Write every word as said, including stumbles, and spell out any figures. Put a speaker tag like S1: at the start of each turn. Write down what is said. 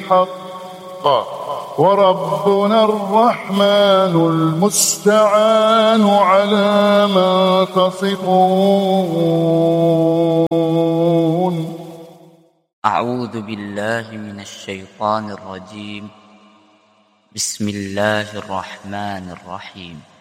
S1: بالحق وربنا الرحمن المستعان على ما تصفون.
S2: أعوذ بالله من الشيطان الرجيم. بسم الله الرحمن الرحيم.